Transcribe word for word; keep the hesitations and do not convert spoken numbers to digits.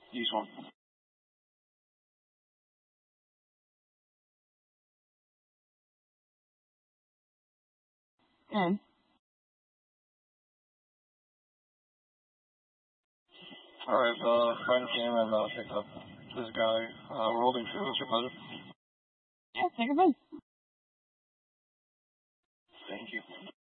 East one. Good. Alright, uh, find the camera and uh, pick up this guy. Uh, we're holding two. What's your pleasure? Yeah, take a bite. Thank you.